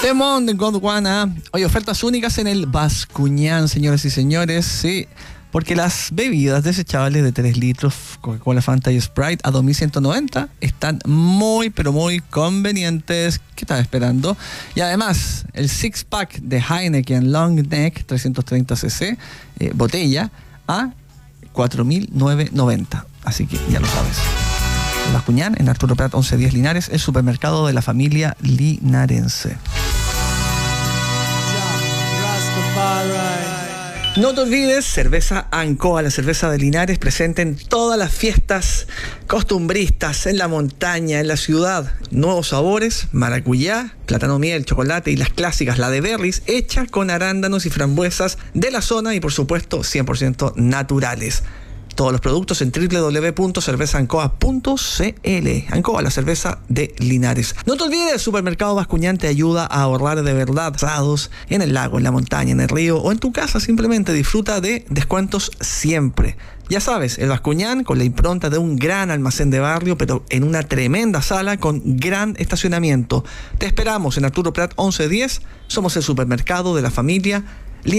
Le Monde Gondwana. Hoy ofertas únicas en el Bascuñán, señoras y señores. Sí, porque las bebidas desechables de 3 litros, Coca-Cola, Fanta y Sprite a 2.190 están muy, pero muy convenientes. ¿Qué estás esperando? Y además, el 6-pack de Heineken Long Neck 330cc, botella, a 4.990. Así que ya lo sabes. Bascuñán, en Arturo Prat 1110 Linares, el supermercado de la familia linarense. No te olvides, cerveza Ancoa, la cerveza de Linares, presente en todas las fiestas costumbristas, en la montaña, en la ciudad. Nuevos sabores, maracuyá, plátano miel, chocolate y las clásicas, la de berries, hecha con arándanos y frambuesas de la zona y por supuesto 100% naturales. Todos los productos en www.cervezaancoa.cl. Ancoa, la cerveza de Linares. No te olvides, el supermercado Bascuñán te ayuda a ahorrar de verdad. Asados en el lago, en la montaña, en el río o en tu casa. Simplemente disfruta de descuentos siempre. Ya sabes, el Bascuñán con la impronta de un gran almacén de barrio, pero en una tremenda sala con gran estacionamiento. Te esperamos en Arturo Prat 1110. Somos el supermercado de la familia